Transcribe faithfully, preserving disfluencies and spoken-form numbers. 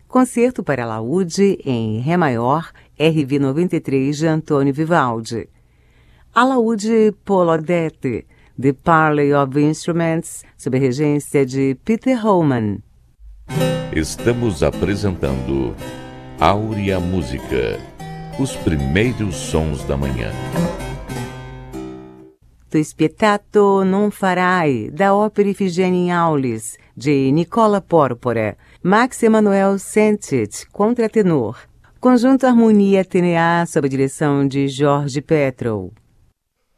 Concerto para Alaúde em Ré maior, R V noventa e três de Antônio Vivaldi. Alaúde Paul Odette, The Parley of Instruments, sob a regência de Peter Holman. Estamos apresentando Áurea Música, os primeiros sons da manhã. Do Spietato non farai, da ópera Ifigênia em Aulis, de Nicola Porpora, Max Emanuel Sentit, contratenor. Conjunto Harmonia T N A, sob a direção de Jorge Petrol.